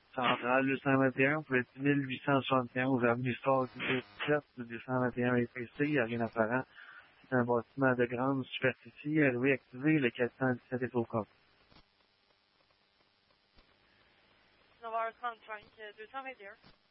Centrale 221 pour être 1871 avenue Star 17 221 EPC, il n'y a rien apparent. C'est un bâtiment de grande superficie, RV activé, le 417 est au coffre. 9h35, 221.